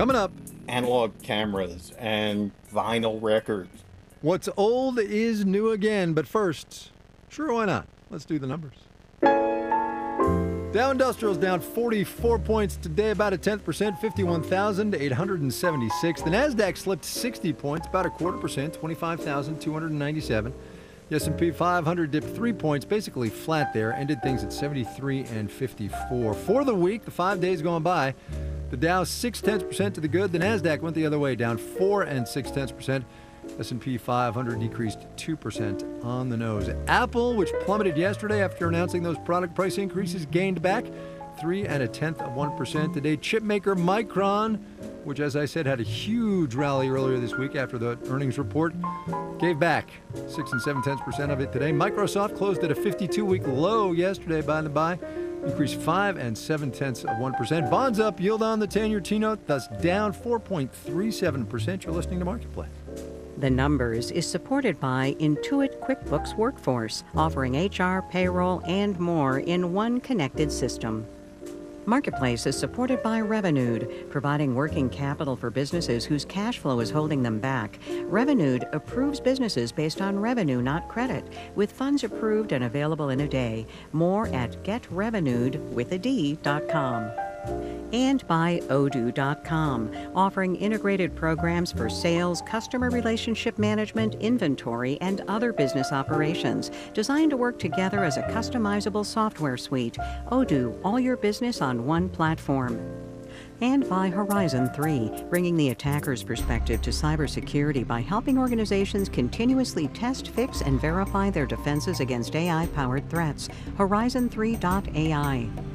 Coming up, analog cameras and vinyl records. what's old is new again. But first, sure, why not? Let's do the numbers. Dow Industrial's down 44 points today, about a 10%, 51,876. The Nasdaq slipped 60 points, about a 0.25%, 25,297. The S&P 500 dipped 3 points, basically flat there, ended things at 73 and 54. For the week, the 5 days gone by, the Dow 0.6% to the good. The Nasdaq went the other way, down 4 0.6%. S&P 500 decreased 2% on the nose. Apple, which plummeted yesterday after announcing those product price increases, gained back 3 0.1% today. Chipmaker Micron, which, as I said, had a huge rally earlier this week after the earnings report, gave back 6 7/10% of it today. Microsoft closed at a 52-week low yesterday, by the by, increased 5 7/10%. Bonds up, yield on the 10-year T-note, thus down 4.37%. You're listening to Marketplace. The Numbers is supported by Intuit QuickBooks Workforce, offering HR, payroll, and more in one connected system. Marketplace is supported by Revenued, providing working capital for businesses whose cash flow is holding them back. Revenued approves businesses based on revenue, not credit, with funds approved and available in a day. More at getrevenued.com. And by Odoo.com, offering integrated programs for sales, customer relationship management, inventory, and other business operations, designed to work together as a customizable software suite. Odoo, all your business on one platform. And by Horizon 3, bringing the attacker's perspective to cybersecurity by helping organizations continuously test, fix, and verify their defenses against AI-powered threats. Horizon3.ai.